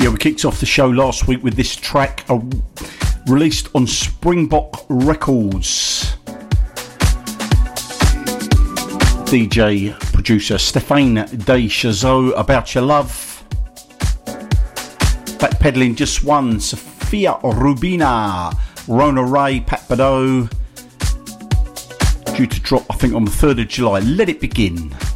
Yeah, we kicked off the show last week with this track released on Springbok Records. DJ producer Stefan De Chazot, About Your Love. Backpedaling just one, Sophia Rubina, Rona Ray, Pat Badeau. Due to drop, I think, on the 3rd of July. Let It Begin.